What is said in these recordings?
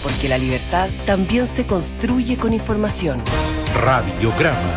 porque la libertad también se construye con información. Radiograma.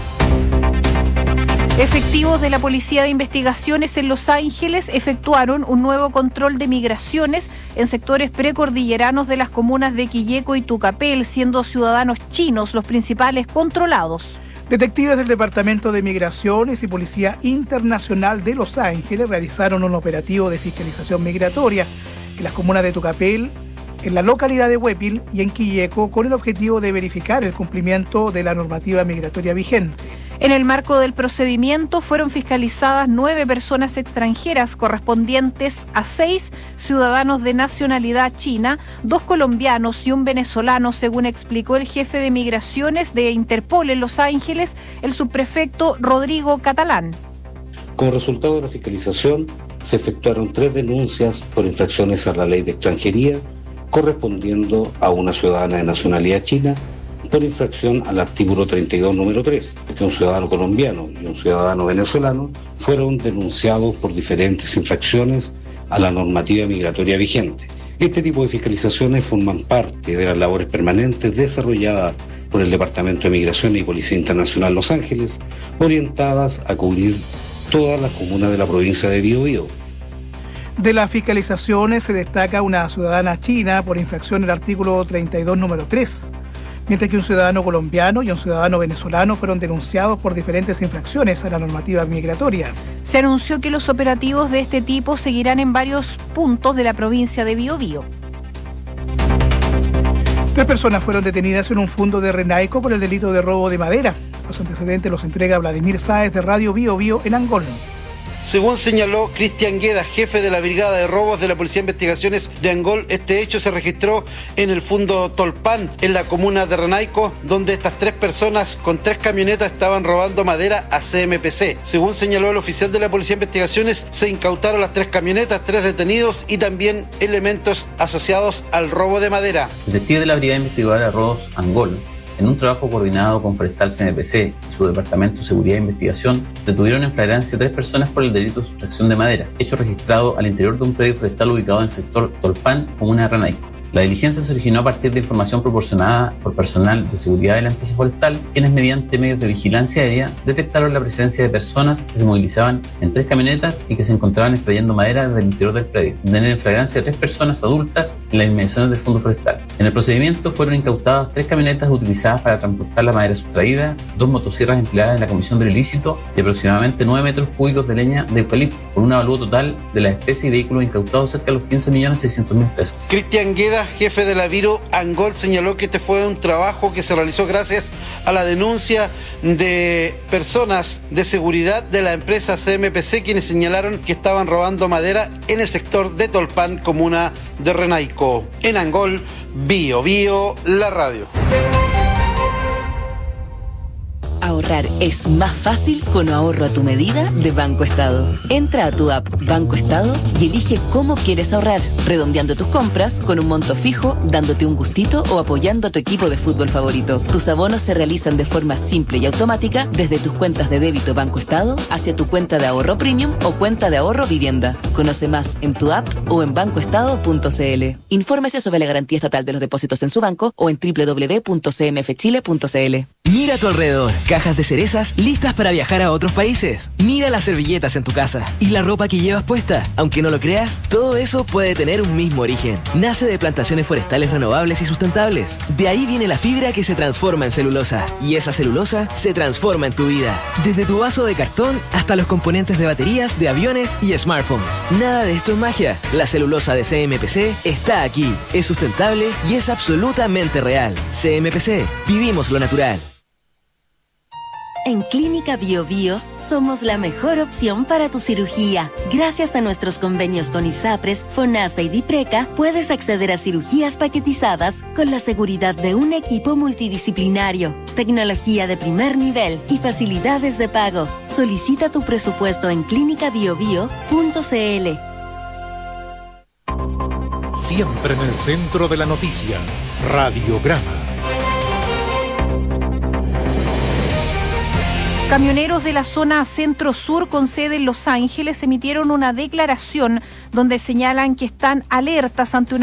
Efectivos de la Policía de Investigaciones en Los Ángeles efectuaron un nuevo control de migraciones en sectores precordilleranos de las comunas de Quilleco y Tucapel, siendo ciudadanos chinos los principales controlados. Detectives del Departamento de Migraciones y Policía Internacional de Los Ángeles realizaron un operativo de fiscalización migratoria en las comunas de Tucapel, en la localidad de Huépil y en Quilleco, con el objetivo de verificar el cumplimiento de la normativa migratoria vigente. En el marco del procedimiento fueron fiscalizadas 9 personas extranjeras correspondientes a 6 ciudadanos de nacionalidad china, 2 colombianos y un venezolano, según explicó el jefe de migraciones de Interpol en Los Ángeles, el subprefecto Rodrigo Catalán. Como resultado de la fiscalización, se efectuaron 3 denuncias por infracciones a la ley de extranjería, correspondiendo a una ciudadana de nacionalidad china, por infracción al artículo 32, número 3, que un ciudadano colombiano y un ciudadano venezolano fueron denunciados por diferentes infracciones a la normativa migratoria vigente. Este tipo de fiscalizaciones forman parte de las labores permanentes desarrolladas por el Departamento de Migraciones y Policía Internacional Los Ángeles, orientadas a cubrir todas las comunas de la provincia de Biobío. De las fiscalizaciones se destaca una ciudadana china por infracción al artículo 32, número 3. Mientras que un ciudadano colombiano y un ciudadano venezolano fueron denunciados por diferentes infracciones a la normativa migratoria. Se anunció que los operativos de este tipo seguirán en varios puntos de la provincia de Biobío. 3 personas fueron detenidas en un fundo de Renaico por el delito de robo de madera. Los antecedentes los entrega Vladimir Sáez de Radio Biobío en Angol. Según señaló Cristian Gueda, jefe de la Brigada de Robos de la Policía de Investigaciones de Angol, este hecho se registró en el Fundo Tolpan, en la comuna de Renaico, donde estas 3 personas con 3 camionetas estaban robando madera a CMPC. Según señaló el oficial de la Policía de Investigaciones, se incautaron las 3 camionetas, 3 detenidos y también elementos asociados al robo de madera. Detectives de la Brigada Investigadora de Robos Angol, en un trabajo coordinado con Forestal CMPC y su Departamento de Seguridad e Investigación, detuvieron en flagrancia 3 personas por el delito de sustracción de madera, hecho registrado al interior de un predio forestal ubicado en el sector Tolpan, comuna de Renaico. La diligencia se originó a partir de información proporcionada por personal de seguridad de la empresa forestal, quienes mediante medios de vigilancia aérea detectaron la presencia de personas que se movilizaban en 3 camionetas y que se encontraban extrayendo madera desde el interior del predio, de tener en flagrancia 3 personas adultas en las inmediaciones del fondo forestal. En el procedimiento fueron incautadas 3 camionetas utilizadas para transportar la madera sustraída, 2 motosierras empleadas en la comisión del ilícito y aproximadamente 9 metros cúbicos de leña de eucalipto, con un avalúo total de la especie y vehículos incautados cerca de los 15.600.000 pesos. Cristian Gueda, jefe de la Biro Angol, señaló que este fue un trabajo que se realizó gracias a la denuncia de personas de seguridad de la empresa CMPC, quienes señalaron que estaban robando madera en el sector de Tolpan, comuna de Renaico. En Angol, Biobío, la radio. Ahorrar es más fácil con ahorro a tu medida de Banco Estado. Entra a tu app Banco Estado y elige cómo quieres ahorrar, redondeando tus compras con un monto fijo, dándote un gustito o apoyando a tu equipo de fútbol favorito. Tus abonos se realizan de forma simple y automática desde tus cuentas de débito Banco Estado hacia tu cuenta de ahorro premium o cuenta de ahorro vivienda. Conoce más en tu app o en bancoestado.cl. Infórmese sobre la garantía estatal de los depósitos en su banco o en www.cmfchile.cl. Mira a tu alrededor, cajas de cerezas listas para viajar a otros países. Mira las servilletas en tu casa y la ropa que llevas puesta. Aunque no lo creas, todo eso puede tener un mismo origen. Nace de plantaciones forestales renovables y sustentables. De ahí viene la fibra que se transforma en celulosa. Y esa celulosa se transforma en tu vida. Desde tu vaso de cartón hasta los componentes de baterías, de aviones y smartphones. Nada de esto es magia. La celulosa de CMPC está aquí. Es sustentable y es absolutamente real. CMPC, vivimos lo natural. En Clínica Biobío somos la mejor opción para tu cirugía. Gracias a nuestros convenios con ISAPRES, FONASA y DIPRECA, puedes acceder a cirugías paquetizadas con la seguridad de un equipo multidisciplinario, tecnología de primer nivel y facilidades de pago. Solicita tu presupuesto en clinicabiobio.cl. Siempre en el centro de la noticia. Radiograma. Camioneros de la zona centro-sur con sede en Los Ángeles emitieron una declaración donde señalan que están alertas ante una